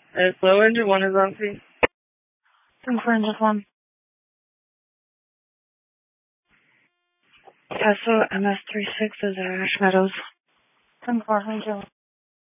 Slow engine 1 is on scene. 10-4 engine 1. Paso MS36 is Ash Meadows. 10-4 engine